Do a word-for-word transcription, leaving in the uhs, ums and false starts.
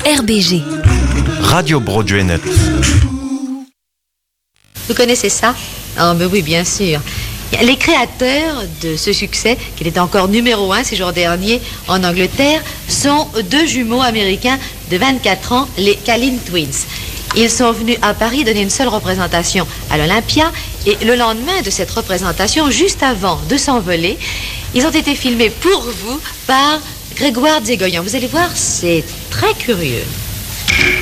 R B G. Radio Broadway Net. Vous connaissez ça? Ah, ben oui, bien sûr. Les créateurs de ce succès, qui était encore numéro un ces jours derniers en Angleterre, sont deux jumeaux américains de vingt-quatre ans, les Kalin Twins. Ils sont venus à Paris donner une seule représentation à l'Olympia et le lendemain de cette représentation, juste avant de s'envoler, ils ont été filmés pour vous par Grégoire Dzegoyan. Vous allez voir, c'est très curieux.